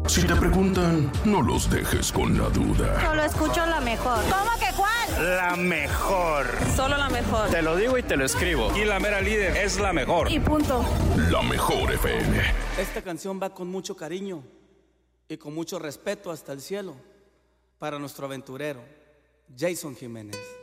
Si te preguntan, no los dejes con la duda. Solo escucho la mejor. ¿Cómo que cuál? La mejor. Solo la mejor. Te lo digo y te lo escribo. Y la mera líder es la mejor. Y punto. La mejor FM. Esta canción va con mucho cariño y con mucho respeto hasta el cielo para nuestro aventurero, Jason Jiménez.